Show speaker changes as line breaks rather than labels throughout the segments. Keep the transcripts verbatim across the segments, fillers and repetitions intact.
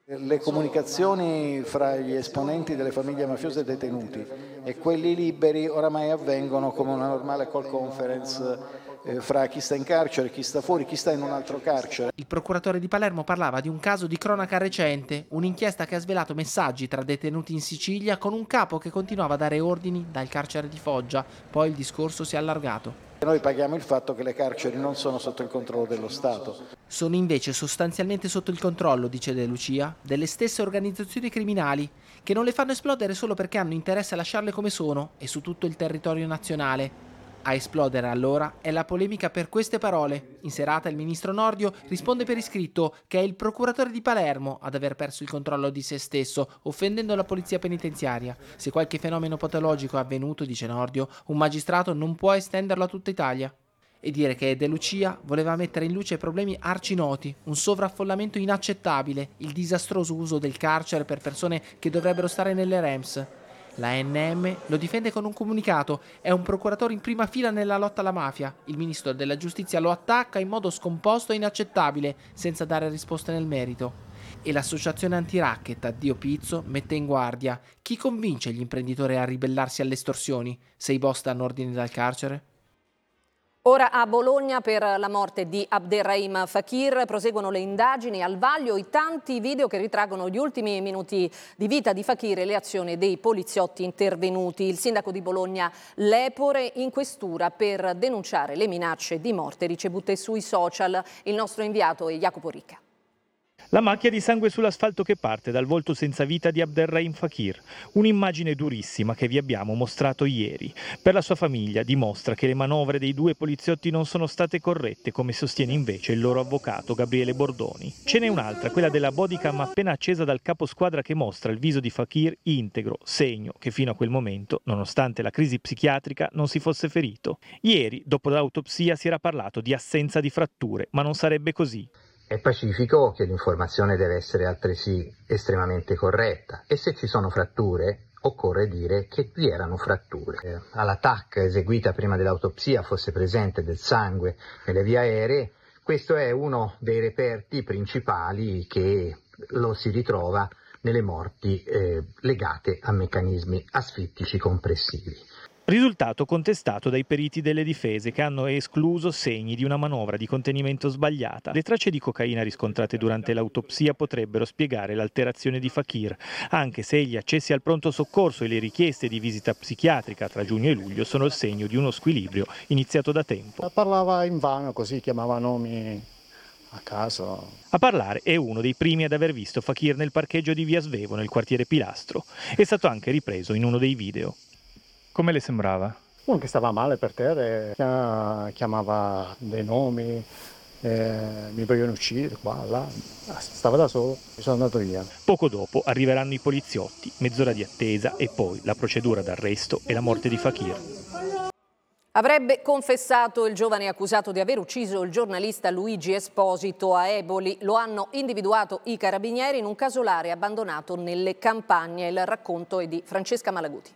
Le comunicazioni fra gli esponenti delle famiglie mafiose detenuti e quelli liberi oramai avvengono come una normale call conference eh, fra chi sta in carcere, chi sta fuori, chi sta in un altro carcere.
Il procuratore di Palermo parlava di un caso di cronaca recente, un'inchiesta che ha svelato messaggi tra detenuti in Sicilia con un capo che continuava a dare ordini dal carcere di Foggia. Poi il discorso si è allargato.
Noi paghiamo il fatto che le carceri non sono sotto il controllo dello Stato.
Sono invece sostanzialmente sotto il controllo, dice De Lucia, delle stesse organizzazioni criminali, che non le fanno esplodere solo perché hanno interesse a lasciarle come sono e su tutto il territorio nazionale. A esplodere allora è la polemica per queste parole. In serata il ministro Nordio risponde per iscritto che è il procuratore di Palermo ad aver perso il controllo di se stesso, offendendo la polizia penitenziaria. Se qualche fenomeno patologico è avvenuto, dice Nordio, un magistrato non può estenderlo a tutta Italia. E dire che De Lucia voleva mettere in luce problemi arcinoti, un sovraffollamento inaccettabile, il disastroso uso del carcere per persone che dovrebbero stare nelle R E M S. La A N M lo difende con un comunicato, è un procuratore in prima fila nella lotta alla mafia. Il ministro della giustizia lo attacca in modo scomposto e inaccettabile, senza dare risposte nel merito. E l'associazione antiracket Addio Pizzo mette in guardia: chi convince gli imprenditori a ribellarsi alle estorsioni se i boss danno ordini dal carcere?
Ora a Bologna per la morte di Abderrahim Fakir proseguono le indagini, al vaglio i tanti video che ritraggono gli ultimi minuti di vita di Fakir e le azioni dei poliziotti intervenuti. Il sindaco di Bologna Lepore in questura per denunciare le minacce di morte ricevute sui social. Il nostro inviato è Jacopo Ricca.
La macchia di sangue sull'asfalto che parte dal volto senza vita di Abderrahim Fakir, un'immagine durissima che vi abbiamo mostrato ieri. Per la sua famiglia dimostra che le manovre dei due poliziotti non sono state corrette, come sostiene invece il loro avvocato Gabriele Bordoni. Ce n'è un'altra, quella della bodycam appena accesa dal caposquadra che mostra il viso di Fakir integro, segno che fino a quel momento, nonostante la crisi psichiatrica, non si fosse ferito. Ieri, dopo l'autopsia, si era parlato di assenza di fratture, ma non sarebbe così.
È pacifico che l'informazione deve essere altresì estremamente corretta e se ci sono fratture occorre dire che vi erano fratture. Eh, alla T A C eseguita prima dell'autopsia fosse presente del sangue nelle vie aeree, questo è uno dei reperti principali che lo si ritrova nelle morti eh, legate a meccanismi asfittici compressivi.
Risultato contestato dai periti delle difese che hanno escluso segni di una manovra di contenimento sbagliata. Le tracce di cocaina riscontrate durante l'autopsia potrebbero spiegare l'alterazione di Fakir, anche se gli accessi al pronto soccorso e le richieste di visita psichiatrica tra giugno e luglio sono il segno di uno squilibrio iniziato da tempo.
Parlava invano, così chiamava nomi a caso.
A parlare è uno dei primi ad aver visto Fakir nel parcheggio di Via Svevo, nel quartiere Pilastro. È stato anche ripreso in uno dei video. Come le sembrava?
Uno che stava male per terra, chiamava dei nomi, eh, mi vogliono uccidere, qua, là. Stava da solo, mi sono andato via.
Poco dopo arriveranno i poliziotti, mezz'ora di attesa e poi la procedura d'arresto e la morte di Fakir.
Avrebbe confessato il giovane accusato di aver ucciso il giornalista Luigi Esposito a Eboli. Lo hanno individuato i carabinieri in un casolare abbandonato nelle campagne. Il racconto è di Francesca Malaguti.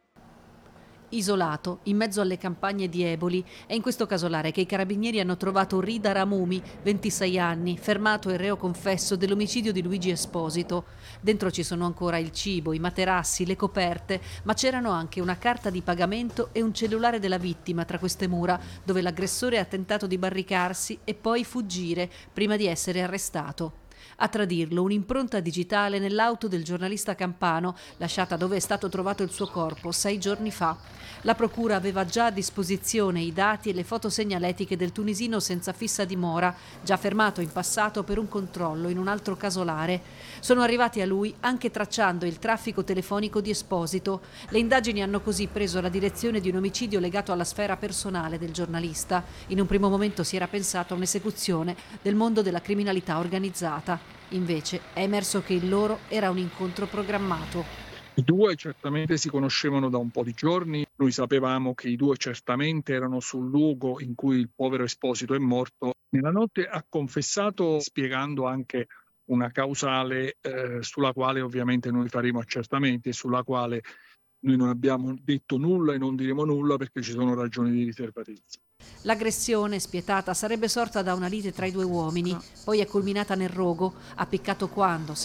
Isolato, in mezzo alle campagne di Eboli, è in questo casolare che i carabinieri hanno trovato Rida Ramumi, ventisei anni, fermato e reo confesso dell'omicidio di Luigi Esposito. Dentro ci sono ancora il cibo, i materassi, le coperte, ma c'erano anche una carta di pagamento e un cellulare della vittima tra queste mura, dove l'aggressore ha tentato di barricarsi e poi fuggire prima di essere arrestato. A tradirlo un'impronta digitale nell'auto del giornalista campano, lasciata dove è stato trovato il suo corpo sei giorni fa. La procura aveva già a disposizione i dati e le foto segnaletiche del tunisino senza fissa dimora, già fermato in passato per un controllo in un altro casolare. Sono arrivati a lui anche tracciando il traffico telefonico di Esposito. Le indagini hanno così preso la direzione di un omicidio legato alla sfera personale del giornalista. In un primo momento si era pensato a un'esecuzione del mondo della criminalità organizzata. Invece è emerso che il loro era un incontro programmato.
I due certamente si conoscevano da un po' di giorni, noi sapevamo che i due certamente erano sul luogo in cui il povero Esposito è morto. Nella notte ha confessato spiegando anche una causale eh, sulla quale ovviamente noi faremo accertamenti e sulla quale noi non abbiamo detto nulla e non diremo nulla perché ci sono ragioni di riservatezza.
L'aggressione spietata sarebbe sorta da una lite tra i due uomini, poi è culminata nel rogo, appiccato quando,